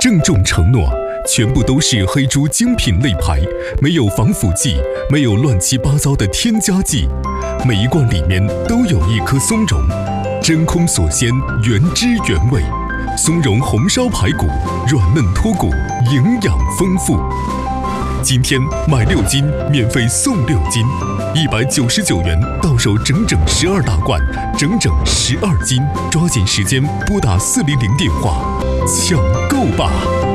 郑重承诺，全部都是黑猪精品肋排，没有防腐剂，没有乱七八糟的添加剂，每一罐里面都有一颗松茸，真空锁鲜，原汁原味。松茸红烧排骨，软嫩脱骨，营养丰富。今天买6斤免费送6斤，199元到手整整12大罐，整整12斤，抓紧时间拨打400电话抢购吧！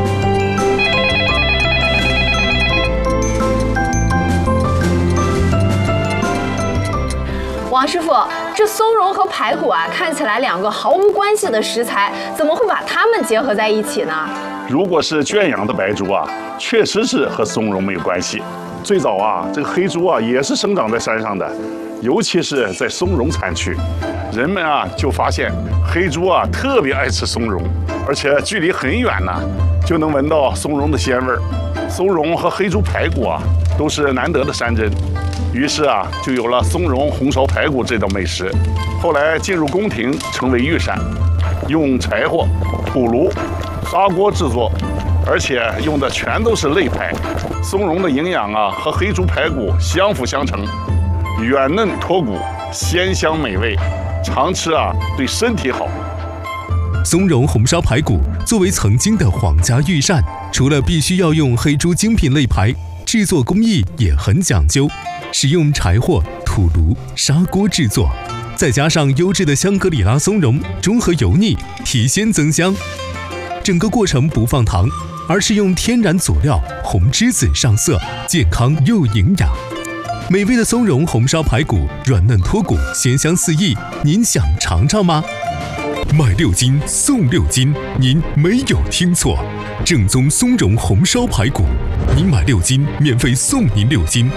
王师傅，这松茸和排骨啊，看起来2个毫无关系的食材，怎么会把它们结合在一起呢？ 如果是圈养的白猪啊，确实是和松茸没有关系。最早啊，这个黑猪啊也是生长在山上的，尤其是在松茸产区，人们啊就发现黑猪啊特别爱吃松茸，而且距离很远呢，就能闻到松茸的鲜味儿。松茸和黑猪排骨啊都是难得的山珍，于是啊就有了松茸红烧排骨这道美食。后来进入宫廷，成为御膳，用柴火、土炉、砂锅制作，而且用的全都是肋排。松茸的营养啊和黑猪排骨相辅相成，软嫩脱骨，鲜香美味，常吃啊对身体好。 松茸红烧排骨作为曾经的皇家御膳，除了必须要用黑猪精品肋排，制作工艺也很讲究，使用柴火、土炉、砂锅制作，再加上优质的香格里拉松茸，中和油腻，提鲜增香。整个过程不放糖，而是用天然佐料红栀子上色，健康又营养。美味的松茸红烧排骨，软嫩脱骨，鲜香四溢，您想尝尝吗？买6斤送6斤，您没有听错，正宗松茸红烧排骨，您买6斤免费送您6斤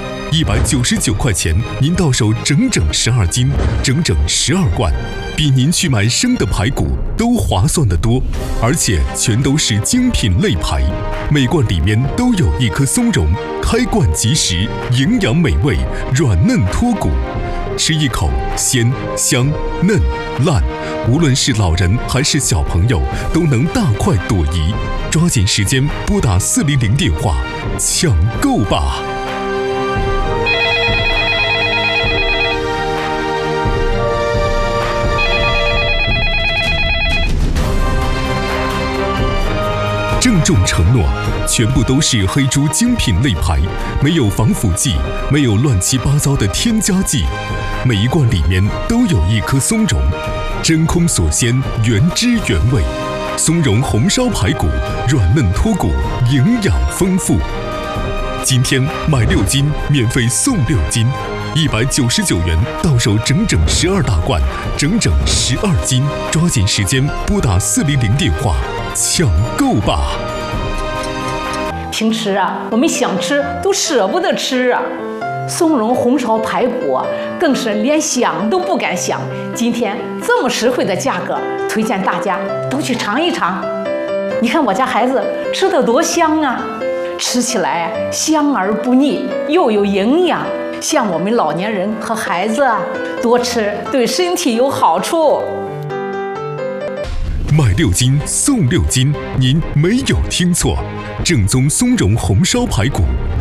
，199块钱，您到手整整12斤，整整12罐，比您去买生的排骨都划算得多，而且全都是精品肋排，每罐里面都有一颗松茸，开罐即食，营养美味，软嫩脱骨。吃一口鲜香嫩烂，无论是老人还是小朋友都能大快朵颐。抓紧时间拨打400电话抢购吧！郑重承诺，全部都是黑猪精品肋排，没有防腐剂，没有乱七八糟的添加剂，每一罐里面都有一颗松茸，真空锁鲜，原汁原味。松茸红烧排骨，软嫩脱骨，营养丰富。今天买6斤免费送6斤，199元到手整整12大罐，整整12斤，抓紧时间拨打400电话抢购吧！ 平时啊，我们想吃都舍不得吃啊。松茸红烧排骨啊，更是连想都不敢想。今天这么实惠的价格，推荐大家都去尝一尝。你看我家孩子吃得多香啊，吃起来香而不腻，又有营养。像我们老年人和孩子啊，多吃对身体有好处。 买6斤送6斤，您没有听错，正宗松茸红烧排骨，